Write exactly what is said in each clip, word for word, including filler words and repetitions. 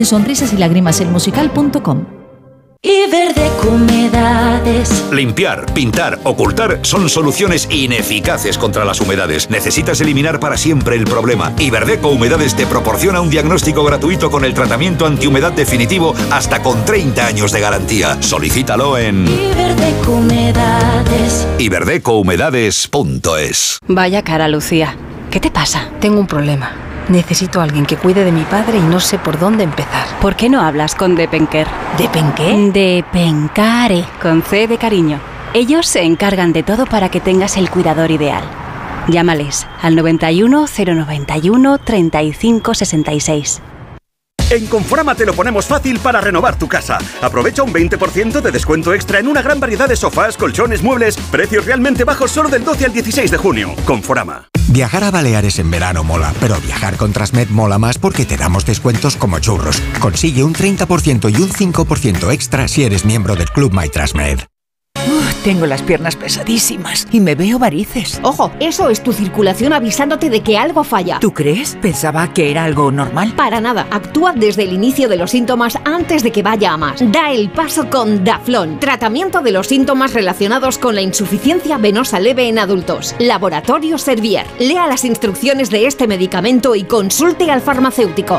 Sonrisas y lágrimas el musical punto com. Iberdeco Humedades. Limpiar, pintar, ocultar son soluciones ineficaces contra las humedades. Necesitas eliminar para siempre el problema. Iberdeco Humedades te proporciona un diagnóstico gratuito con el tratamiento antihumedad definitivo hasta con treinta años de garantía. Solicítalo en Iberdeco Humedades. iberdeco humedades punto es. Vaya cara, Lucía. ¿Qué te pasa? Tengo un problema. Necesito a alguien que cuide de mi padre y no sé por dónde empezar. ¿Por qué no hablas con Depenker? ¿Depenqué? Depencare, con C de cariño. Ellos se encargan de todo para que tengas el cuidador ideal. Llámales al noventa y uno, cero noventa y uno, treinta y cinco sesenta y seis. En Conforama te lo ponemos fácil para renovar tu casa. Aprovecha un veinte por ciento de descuento extra en una gran variedad de sofás, colchones, muebles, precios realmente bajos solo del doce al dieciséis de junio. Conforama. Viajar a Baleares en verano mola, pero viajar con Transmed mola más porque te damos descuentos como churros. Consigue un treinta por ciento y un cinco por ciento extra si eres miembro del Club My Transmed. Uf, tengo las piernas pesadísimas y me veo varices. Ojo, eso es tu circulación avisándote de que algo falla. ¿Tú crees? Pensaba que era algo normal. Para nada, actúa desde el inicio de los síntomas antes de que vaya a más. Da el paso con Daflón, tratamiento de los síntomas relacionados con la insuficiencia venosa leve en adultos. Laboratorio Servier. Lea las instrucciones de este medicamento y consulte al farmacéutico.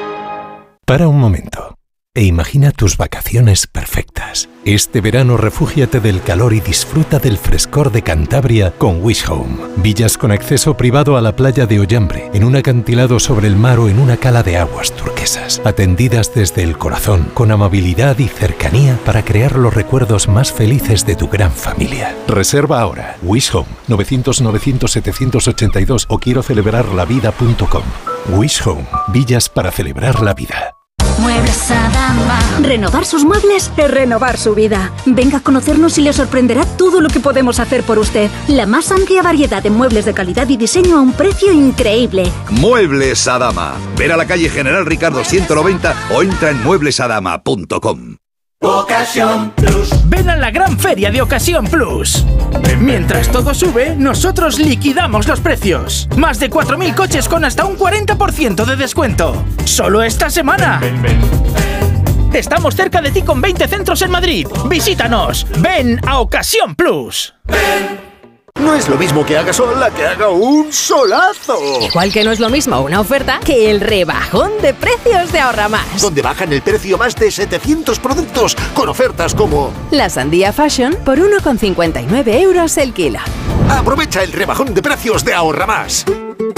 Para un momento e imagina tus vacaciones perfectas. Este verano refúgiate del calor y disfruta del frescor de Cantabria con Wish Home. Villas con acceso privado a la playa de Ollambre, en un acantilado sobre el mar o en una cala de aguas turquesas. Atendidas desde el corazón, con amabilidad y cercanía para crear los recuerdos más felices de tu gran familia. Reserva ahora. Wish Home, novecientos novecientos setecientos ochenta y dos o quiero celebrar la vida punto com. Wish Home, villas para celebrar la vida. Muebles Adama. Renovar sus muebles es renovar su vida. Venga a conocernos y le sorprenderá todo lo que podemos hacer por usted. La más amplia variedad de muebles de calidad y diseño a un precio increíble. Muebles Adama. Ven a la calle General Ricardo ciento noventa o entra en muebles adama punto com. Ocasión Plus. Ven a la gran feria de Ocasión Plus. Mientras todo sube, nosotros liquidamos los precios. Más de cuatro mil coches con hasta un cuarenta por ciento de descuento. Solo esta semana. Ven, ven, ven. Estamos cerca de ti con veinte centros en Madrid. Visítanos. Ven a Ocasión Plus. Ven. No es lo mismo que haga sol a que haga un solazo. Igual que no es lo mismo una oferta que el rebajón de precios de Ahorra Más. Donde bajan el precio más de setecientos productos con ofertas como la sandía Fashion por uno con cincuenta y nueve euros el kilo. Aprovecha el rebajón de precios de Ahorra Más.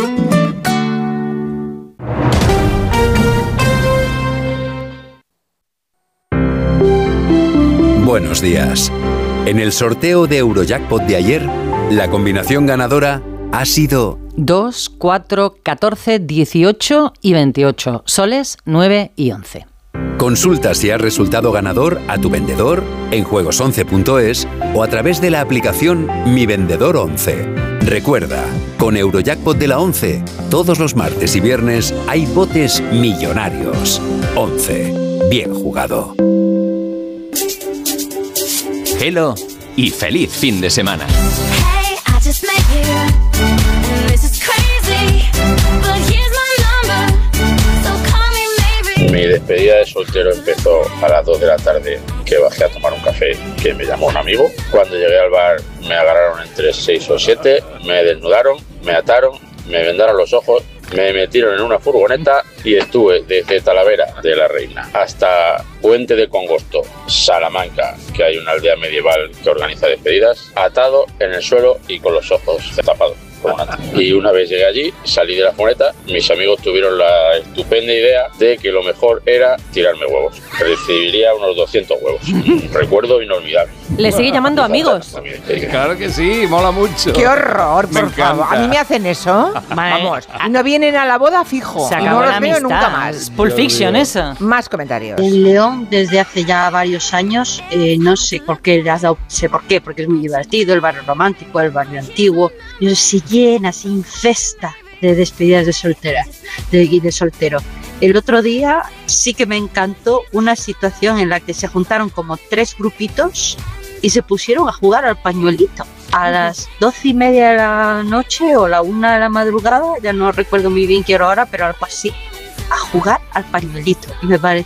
Buenos días. En el sorteo de Eurojackpot de ayer, la combinación ganadora ha sido dos, cuatro, catorce, dieciocho y veintiocho, soles nueve y once. Consulta si has resultado ganador a tu vendedor en juegos once punto es o a través de la aplicación Mi Vendedor once. Recuerda, con Eurojackpot de la once, todos los martes y viernes hay botes millonarios. once. Bien jugado. Hello y feliz fin de semana. Mi despedida de soltero empezó a las dos de la tarde, que bajé a tomar un café, que me llamó un amigo. Cuando llegué al bar me agarraron entre seis o siete, me desnudaron, me ataron, me vendaron los ojos, me metieron en una furgoneta y estuve desde Talavera de la Reina hasta Puente de Congosto, Salamanca, que hay una aldea medieval que organiza despedidas, atado en el suelo y con los ojos tapados. Y una vez llegué allí, salí de la furgoneta, mis amigos tuvieron la estupenda idea de que lo mejor era tirarme huevos. Recibiría unos doscientos huevos. Recuerdo inolvidable. ¿Le sigue llamando amigos? Claro que sí, mola mucho. ¡Qué horror, me por encanta. favor! A mí me hacen eso. Vamos, no vienen a la boda fijo. Se y acabó no la los veo amistad. nunca más. Pulp Fiction, eso. Más comentarios. En León, desde hace ya varios años, eh, no sé por qué, le has dado, sé por qué, porque es muy divertido, el barrio romántico, el barrio antiguo, y se llena, se infesta de despedidas de soltera, de, de soltero. El otro día sí que me encantó una situación en la que se juntaron como tres grupitos y se pusieron a jugar al pañuelito. A las doce y media de la noche o la una de la madrugada, ya no recuerdo muy bien qué hora, pero algo así, a jugar al pañuelito. Me pareció